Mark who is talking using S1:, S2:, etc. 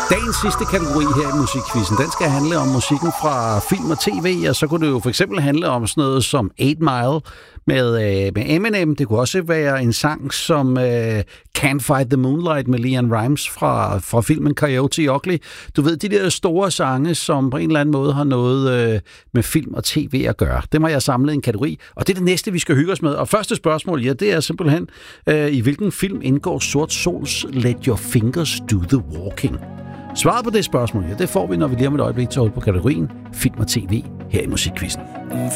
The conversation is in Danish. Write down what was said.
S1: Dagens sidste kategori her i musikquizzen, den skal handle om musikken fra film og tv, og så kunne det jo for eksempel handle om sådan noget som 8 Mile med Eminem. Det kunne også være en sang som Can't Fight the Moonlight med LeAnn Rimes fra filmen Coyote Ugly. Du ved, de der store sange, som på en eller anden måde har noget med film og tv at gøre. Det har jeg samlet i en kategori, og det er det næste, vi skal hygge os med. Og første spørgsmål, ja, det er simpelthen, i hvilken film indgår Sort Sols Let Your Fingers Do the Walking? Svaret på det spørgsmål, ja, det får vi, når vi lige om et øjeblik tager ud på kategorien film og tv her i musikquizzen.